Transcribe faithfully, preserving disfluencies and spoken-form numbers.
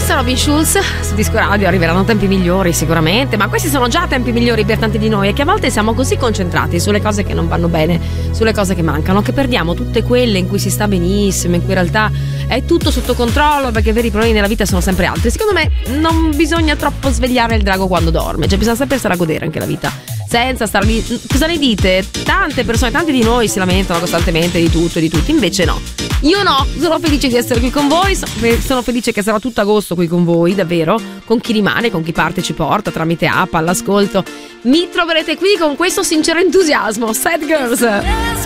James, Robin Schulz su Disco Radio. Arriveranno tempi migliori sicuramente, ma questi sono già tempi migliori per tanti di noi, e che a volte siamo così concentrati sulle cose che non vanno bene, sulle cose che mancano, che perdiamo tutte quelle in cui si sta benissimo, in cui in realtà è tutto sotto controllo, perché i veri problemi nella vita sono sempre altri. Secondo me non bisogna troppo svegliare il drago quando dorme, cioè bisogna sempre stare a godere anche la vita, senza stare lì. Cosa ne dite? Tante persone, tanti di noi si lamentano costantemente di tutto e di tutti, invece no. Io no, sono felice di essere qui con voi, sono felice che sarò tutto agosto qui con voi, davvero, con chi rimane, con chi parte ci porta tramite app, all'ascolto. Mi troverete qui con questo sincero entusiasmo. Sad Girls.